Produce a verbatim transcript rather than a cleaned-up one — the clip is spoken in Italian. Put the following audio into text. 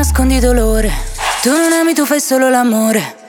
nascondi dolore. Tu non ami, tu fai solo l'amore.